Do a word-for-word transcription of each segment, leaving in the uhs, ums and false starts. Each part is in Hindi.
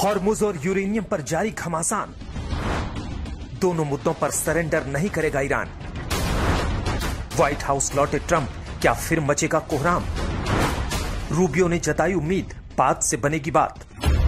हॉर्मुज और यूरेनियम पर जारी घमासान, दोनों मुद्दों पर सरेंडर नहीं करेगा ईरान। व्हाइट हाउस लौटे ट्रंप, क्या फिर मचेगा कोहराम? रूबियो ने जताई उम्मीद, बात से बनेगी बात।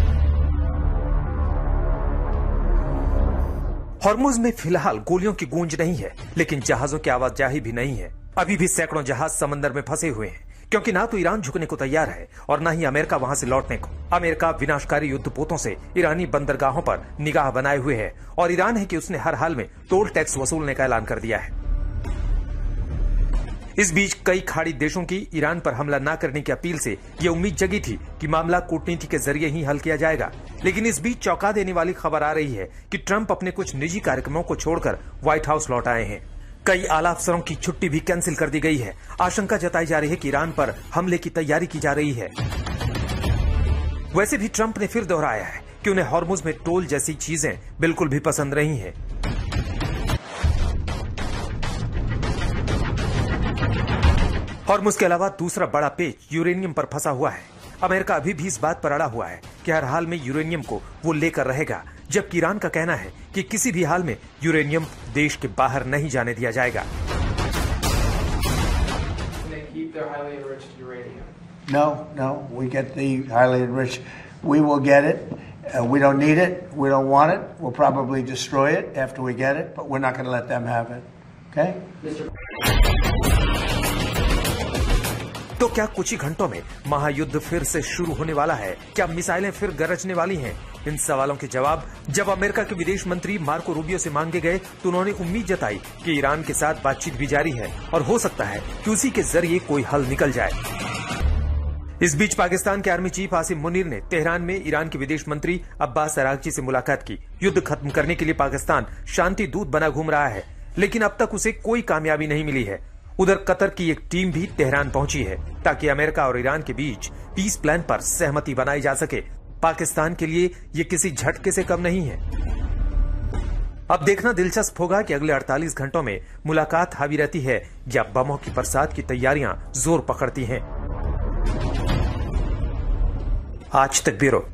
हॉर्मुज में फिलहाल गोलियों की गूंज नहीं है, लेकिन जहाजों की आवाजाही भी नहीं है। अभी भी सैकड़ों जहाज समंदर में फंसे हुए हैं, क्योंकि ना तो ईरान झुकने को तैयार है और ना ही अमेरिका वहां से लौटने को। अमेरिका विनाशकारी युद्धपोतों से ईरानी बंदरगाहों पर निगाह बनाए हुए है और ईरान है कि उसने हर हाल में टोल टैक्स वसूलने का ऐलान कर दिया है। इस बीच कई खाड़ी देशों की ईरान पर हमला न करने की अपील से यह उम्मीद जगी थी कि मामला कूटनीति के जरिए ही हल किया जाएगा। लेकिन इस बीच चौंका देने वाली खबर आ रही है कि ट्रंप अपने कुछ निजी कार्यक्रमों को छोड़कर व्हाइट हाउस लौट आए हैं। कई आला अफसरों की छुट्टी भी कैंसिल कर दी गई है। आशंका जताई जा रही है कि ईरान पर हमले की तैयारी की जा रही है। वैसे भी ट्रंप ने फिर दोहराया है कि उन्हें हॉर्मुज में टोल जैसी चीजें बिल्कुल भी पसंद नहीं है। हॉर्मुज के अलावा दूसरा बड़ा पेच यूरेनियम पर फंसा हुआ है। अमेरिका अभी भी इस बात पर अड़ा हुआ है कि हर हाल में यूरेनियम को वो लेकर रहेगा, जबकि ईरान का कहना है कि किसी भी हाल में यूरेनियम देश के बाहर नहीं जाने दिया जाएगा। No, no, we get the highly enriched. We will get it. Uh, we don't need it. We don't want it. We'll probably destroy it after we get it, but we're not going to let them have it. Okay? तो क्या कुछ ही घंटों में महायुद्ध फिर से शुरू होने वाला है? क्या मिसाइलें फिर गरजने वाली हैं? इन सवालों के जवाब जब अमेरिका के विदेश मंत्री मार्को रूबियो से मांगे गए तो उन्होंने उम्मीद जताई कि ईरान के साथ बातचीत भी जारी है और हो सकता है कि उसी के जरिए कोई हल निकल जाए। इस बीच पाकिस्तान के आर्मी चीफ आसिम मुनीर ने तेहरान में ईरान के विदेश मंत्री अब्बास अरागची से मुलाकात की। युद्ध खत्म करने के लिए पाकिस्तान शांति दूत बना घूम रहा है, लेकिन अब तक उसे कोई कामयाबी नहीं मिली है। उधर कतर की एक टीम भी तेहरान पहुंची है ताकि अमेरिका और ईरान के बीच पीस प्लान पर सहमति बनाई जा सके। पाकिस्तान के लिए ये किसी झटके से कम नहीं है। अब देखना दिलचस्प होगा कि अगले अड़तालीस घंटों में मुलाकात हावी रहती है या बमों की बरसात की तैयारियां जोर पकड़ती हैं। आज तक ब्यूरो।